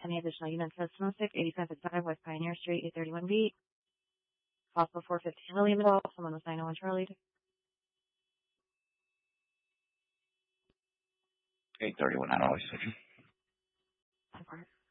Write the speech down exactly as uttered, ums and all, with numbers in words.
Any additional units listed on six eighty-five fifty-five West Pioneer Street, eight thirty-one B. Possible four fifteen William at all. Someone was nine oh one Charlie. eight thirty-one, not always. Of course.